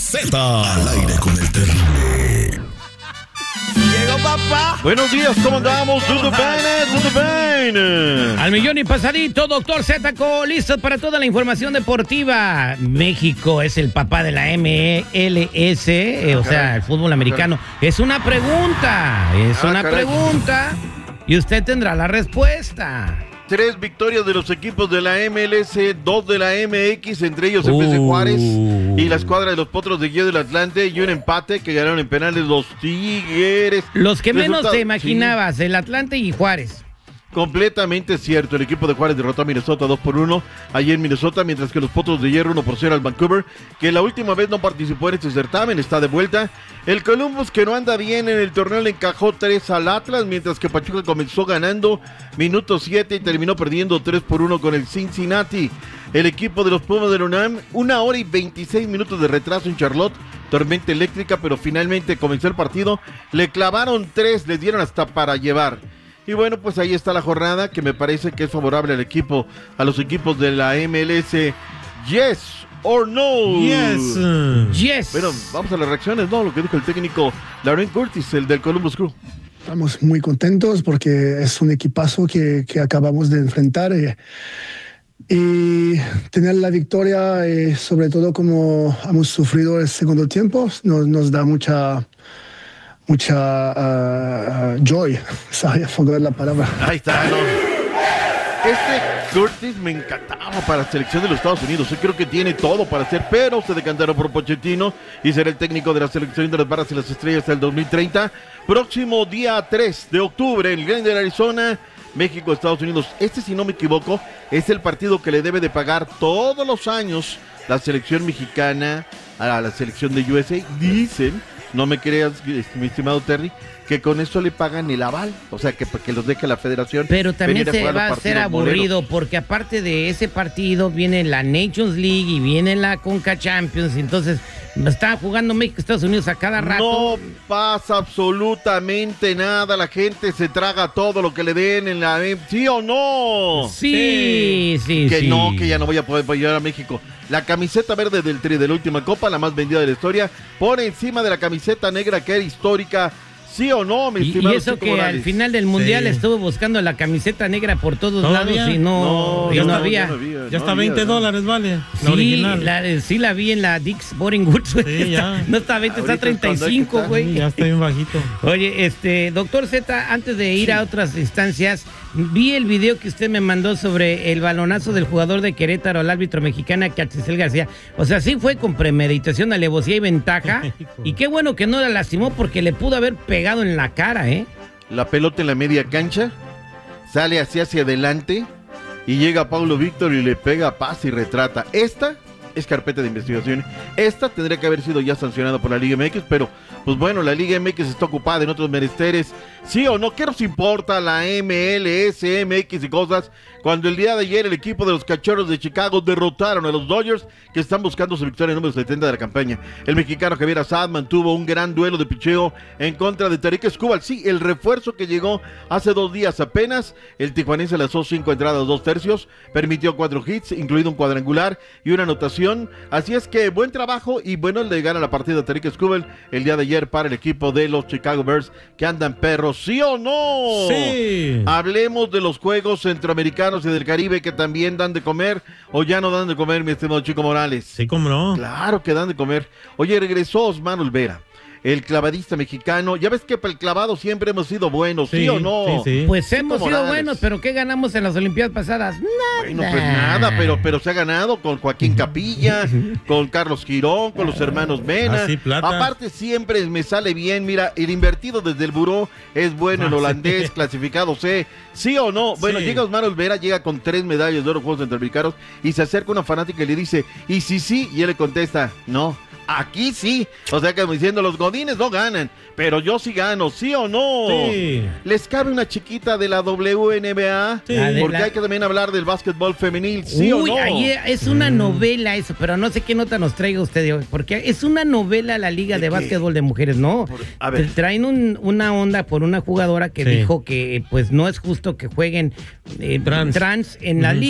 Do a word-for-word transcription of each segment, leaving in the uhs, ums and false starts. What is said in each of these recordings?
Z. Al aire con el terrible. Llegó papá. Buenos días, ¿cómo andamos? ¿Todo bien? ¿Todo bien? Al millón y pasadito, doctor Zetaco, listo para toda la información deportiva. México es el papá de la M L S, eh, o sea, el fútbol americano. Es una pregunta, es una pregunta, y usted tendrá la respuesta. Tres victorias de los equipos de la M L S, dos de la M X, entre ellos F C Juárez y la escuadra de los Potros de Guía del Atlante, y un empate que ganaron en penales los Tigres. Los que menos Resulta- te imaginabas, sí, el Atlante y Juárez. completamente cierto. El equipo de Juárez derrotó a Minnesota dos por uno allí en Minnesota, mientras que los Potros de Hierro uno por cero al Vancouver, que la última vez no participó en este certamen, está de vuelta. El Columbus, que no anda bien en el torneo, le encajó tres al Atlas, mientras que Pachuca comenzó ganando minuto siete y terminó perdiendo tres por uno con el Cincinnati. El equipo de los Pumas de la UNAM, una hora y veintiséis minutos de retraso en Charlotte, tormenta eléctrica, pero finalmente comenzó el partido, le clavaron tres, les dieron hasta para llevar. Y bueno, pues ahí está la jornada, que me parece que es favorable al equipo, a los equipos de la M L S. Yes or no. Yes. Yes. Bueno, vamos a las reacciones, ¿no? Lo que dijo el técnico Laurent Curtis, el del Columbus Crew. Estamos muy contentos porque es un equipazo que, que acabamos de enfrentar eh, y tener la victoria, eh, sobre todo como hemos sufrido el segundo tiempo, nos, nos da mucha mucha uh, uh, joy, sabía forgot la palabra. Ahí está, ¿no? Este Curtis me encantaba para la selección de los Estados Unidos. Yo creo que tiene todo para hacer, pero se decantaron por Pochettino y será el técnico de la selección de las Barras y las Estrellas hasta el dos mil treinta. Próximo día tres de octubre en Glendale, Arizona, México, Estados Unidos. Este, si no me equivoco, es el partido que le debe de pagar todos los años la selección mexicana a la selección de U S A. Dicen, no me creas, mi estimado Terry, que con eso le pagan el aval, o sea, que, que los deje la federación. Pero también venir a se jugar los va a hacer partidos aburrido, moleros. porque aparte de ese partido viene la Nations League y viene la Conca Champions, entonces está jugando México Estados Unidos a cada rato. No pasa absolutamente nada, la gente se traga todo lo que le den en la... ¿Sí o no? Sí, sí, Que sí. no, que ya no voy a poder llegar a México. La camiseta verde del Tri de la última copa, la más vendida de la historia, por encima de la camiseta negra que era histórica. ¿Sí o no, mi Y, y estimado eso Chico que Morales? al final del mundial Sí. estuvo buscando la camiseta negra por todos ¿Todavía? lados y no, No, y ya no no, había. ya no había. Ya está había, veinte ¿no? dólares, vale. La Sí original. la, sí la vi en la Dick's Sporting Goods, güey. Sí, ya. No está veinte, está Ahorita es cuando hay que treinta y cinco, estar. güey. Sí, ya está bien bajito. Oye, este, doctor Z, antes de ir a otras instancias, vi el video que usted me mandó sobre el balonazo del jugador de Querétaro al árbitro mexicana, Catsisel García. O sea, sí fue con premeditación, alevosía y ventaja. Y qué bueno que no la lastimó, porque le pudo haber pegado en la cara, ¿eh? La pelota en la media cancha, sale hacia hacia adelante y llega Paulo Víctor y le pega, pasa y retrata. Esta es carpeta de investigación. Esta tendría que haber sido ya sancionada por la Liga M X, pero pues bueno, la Liga M X está ocupada en otros menesteres. ¿Sí o no? ¿Qué nos importa la M L S, M X y cosas? Cuando el día de ayer el equipo de los Cachorros de Chicago derrotaron a los Dodgers, que están buscando su victoria número setenta de la campaña. El mexicano Javier Assad mantuvo un gran duelo de picheo en contra de Tarik Escobar. Sí, el refuerzo que llegó hace dos días apenas. El tijuanense lanzó cinco entradas, dos tercios, permitió cuatro hits, incluido un cuadrangular y una anotación. Así es que buen trabajo y bueno, le gana la partida a Tarik Escobar el día de ayer para el equipo de los Chicago Bears, que andan perros. ¿Sí o no? Sí. Hablemos de los juegos centroamericanos y del Caribe, que también dan de comer, o ya no dan de comer, mi estimado Chico Morales. Sí, cómo no. Claro que dan de comer. Oye, regresó Osman Olvera, el clavadista mexicano. Ya ves que para el clavado siempre hemos sido buenos, ¿sí, Sí, o no? sí, sí. Pues Chico hemos sido Morales. buenos, pero ¿qué ganamos en las Olimpiadas pasadas? Nada. Bueno, pues nada, pero, pero se ha ganado con Joaquín Capilla, con Carlos Girón, con los hermanos Mena. Ah, sí, plata. Aparte siempre me sale bien, mira, el invertido desde el buró es bueno, el Ah, holandés, sí. clasificado C, ¿sí o no? Bueno, Sí. llega Osmar Olvera, llega con tres medallas de oro en Juegos Centroamericanos y se acerca una fanática y le dice, ¿y si sí? Y él le contesta, no. Aquí sí, o sea que como diciendo, los godines no ganan, pero yo sí gano, ¿sí o no? Sí. ¿Les cabe una chiquita de la W N B A? Sí. La de Porque la- hay que también hablar del básquetbol femenil, ¿sí Uy, o no? ahí es una Mm. novela eso, pero no sé qué nota nos traiga usted hoy, porque es una novela la Liga ¿De de, qué? Básquetbol de Mujeres, ¿no? Por- a ver. Traen un- una onda por una jugadora que Sí. dijo que pues no es justo que jueguen eh, Trans. trans. en la Ujú. liga.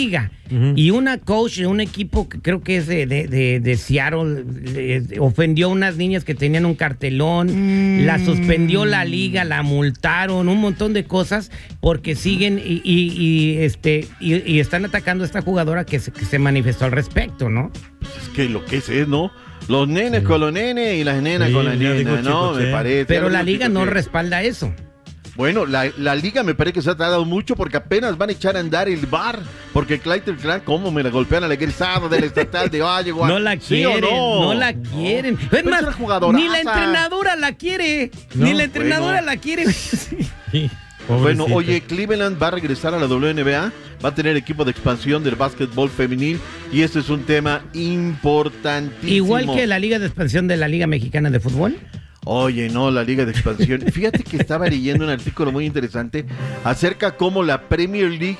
uh-huh. y una coach de un equipo que creo que es de, de, de, de Seattle le, ofendió a unas niñas que tenían un cartelón, mm. la suspendió la liga, la multaron, un montón de cosas porque siguen y, y, y este y, y están atacando a esta jugadora que se, que se manifestó al respecto, ¿no? Es que lo que es, ¿no? Los nenes sí. con los nenes y las nenas sí, con las nenas, ¿no? Me parece. Pero la liga no respalda eso. Bueno, la, la liga me parece que se ha tardado mucho porque apenas van a echar a andar el bar. Porque Clayton Clark, ¿cómo me la golpean a la egresada del estatal de Valle? No la quieren, ¿sí no? no la quieren. No. Es más, ni la entrenadora la quiere. No, ni la entrenadora bueno. la quiere. Sí. Bueno, oye, Cleveland va a regresar a la W N B A, va a tener equipo de expansión del básquetbol femenil y este es un tema importantísimo. Igual que la liga de expansión de la Liga Mexicana de Fútbol. Oye, no, la liga de expansión. Fíjate que estaba leyendo un artículo muy interesante acerca cómo la Premier League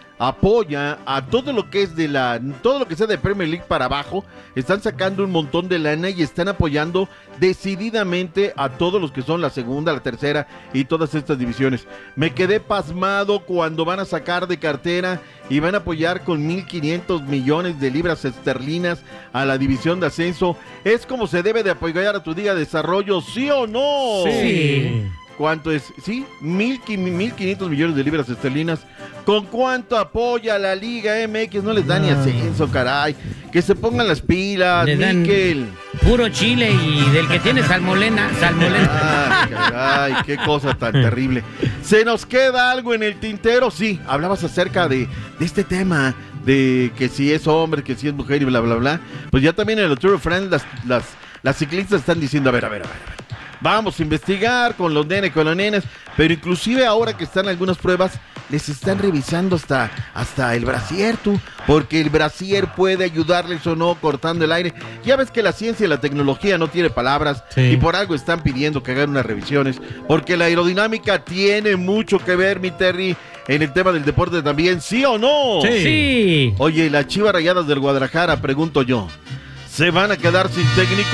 apoya a todo lo que es de la, todo lo que sea de Premier League para abajo, están sacando un montón de lana y están apoyando decididamente a todos los que son la segunda, la tercera y todas estas divisiones. Me quedé pasmado cuando van a sacar de cartera y van a apoyar con mil quinientos millones de libras esterlinas a la división de ascenso. Es como se debe de apoyar a tu Liga de Desarrollo, ¿sí o no? Sí. ¿Cuánto es? Sí, mil quinientos millones de libras esterlinas. ¿Con cuánto apoya la Liga M X? No les da ni ascenso, caray. Que se pongan las pilas, Miquel. Puro chile y del que tiene salmolena, salmolena. Ay, caray, qué cosa tan terrible. ¿Se nos queda algo en el tintero? Sí, hablabas acerca de, de este tema, de que si es hombre, que si es mujer y bla, bla, bla. Pues ya también en el Tour de France las, las, las ciclistas están diciendo, a ver, a ver, a ver, a ver. Vamos a investigar con los nenes, con los nenes, pero inclusive ahora que están algunas pruebas, les están revisando hasta, hasta el brasier, tú, porque el brasier puede ayudarles o no cortando el aire. Ya ves que la ciencia y la tecnología no tiene palabras, sí. y por algo están pidiendo que hagan unas revisiones, porque la aerodinámica tiene mucho que ver, mi Terry, en el tema del deporte también, ¿sí o no? Sí. sí. Oye, las Chivas Rayadas del Guadalajara, pregunto yo, ¿se van a quedar sin técnico?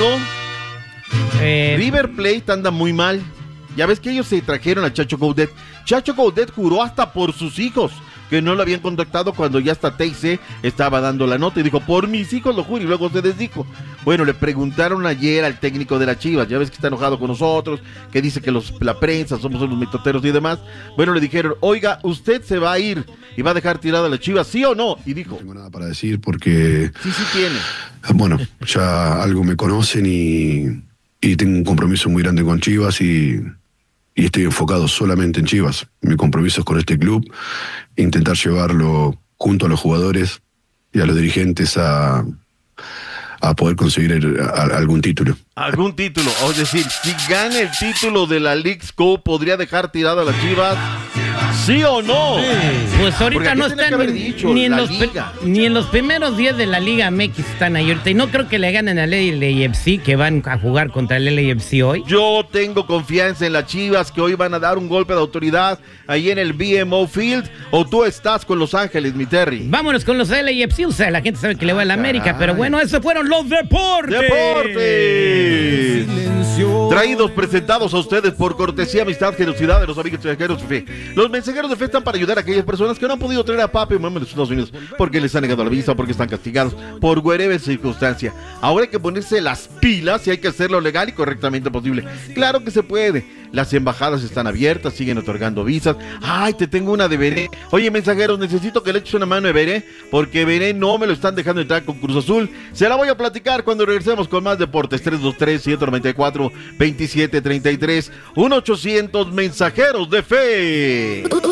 Eh, River Plate anda muy mal. Ya ves que ellos se trajeron a Chacho Coudet. Chacho Coudet juró hasta por sus hijos que no lo habían contactado cuando ya hasta T I C estaba dando la nota y dijo, por mis hijos lo juro, y luego se desdijo. Bueno, le preguntaron ayer al técnico de las Chivas, ya ves que está enojado con nosotros, que dice que los, la prensa somos unos mitoteros y demás. Bueno, le dijeron, oiga, ¿usted se va a ir y va a dejar tirada a las Chivas, sí o no? Y dijo, no tengo nada para decir porque... Sí, sí tiene. Bueno, ya algo me conocen y... Y tengo un compromiso muy grande con Chivas y, y estoy enfocado solamente en Chivas. Mi compromiso es con este club, intentar llevarlo junto a los jugadores y a los dirigentes a, a poder conseguir el, a, algún título. Algún título, es decir, si gana el título de la Leagues Cup, ¿podría dejar tirado a las Chivas? ¿Sí o no? Sí. Pues ahorita no están ni, dicho, ni, en los, ni en los primeros días de la Liga M X están ahí ahorita. Y no creo que le ganen al L A F C, que van a jugar contra el L A F C hoy. Yo tengo confianza en las Chivas, que hoy van a dar un golpe de autoridad ahí en el B M O Field. ¿O tú estás con Los Ángeles, mi Terry? Vámonos con los L A F C. O sea, la gente sabe que le va a la América. Pero bueno, esos fueron los deportes. ¡Deportes! Traídos, presentados a ustedes por cortesía, amistad, generosidad de los amigos mensajeros de fe. Los mensajeros de fe están para ayudar a aquellas personas que no han podido traer a papi y mamá de los Estados Unidos porque les han negado la visa, porque están castigados por whatever circunstancia. Ahora hay que ponerse las pilas y hay que hacerlo legal y correctamente posible. Claro que se puede. Las embajadas están abiertas, siguen otorgando visas. Ay, te tengo una de Veré. Oye, mensajeros, necesito que le eches una mano de Veré, porque Veré no me lo están dejando entrar con Cruz Azul. Se la voy a platicar cuando regresemos con más deportes. Tres dos tres, siete nueve cuatro, dos siete tres tres, uno ochocientos mensajeros de fe.